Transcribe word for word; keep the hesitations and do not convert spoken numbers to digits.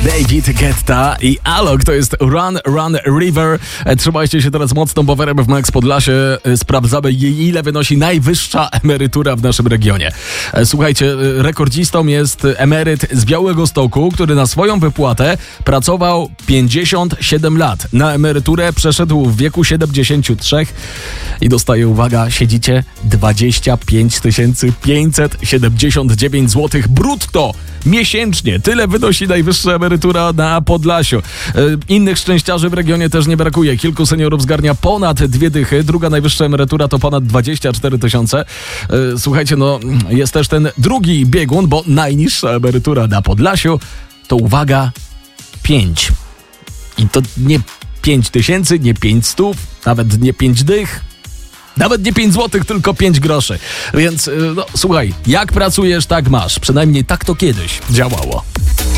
David Guetta i Alok, to jest Run, Run, River. Trzymajcie się teraz mocno, bo w R M F Max Podlasie sprawdzamy, ile wynosi najwyższa emerytura w naszym regionie. Słuchajcie, rekordzistą jest emeryt z Białegostoku, który na swoją wypłatę pracował pięćdziesiąt siedem lat. Na emeryturę przeszedł w wieku siedemdziesięciu trzech i dostaje, uwaga, siedzicie, dwadzieścia pięć tysięcy pięćset siedemdziesiąt dziewięć złotych brutto miesięcznie. Tyle wynosi najwyższa emerytura na Podlasiu. Innych szczęściarzy w regionie też nie brakuje. Kilku seniorów zgarnia ponad dwie dychy. Druga najwyższa emerytura to ponad dwadzieścia cztery tysiące. Słuchajcie, no jest też ten drugi biegun, bo najniższa emerytura na Podlasiu to, uwaga, pięć. I to nie pięć tysięcy, nie pięć stów, nawet nie pięć dych. Nawet nie pięć złotych, tylko pięć groszy. Więc no, słuchaj, jak pracujesz, tak masz. Przynajmniej tak to kiedyś działało.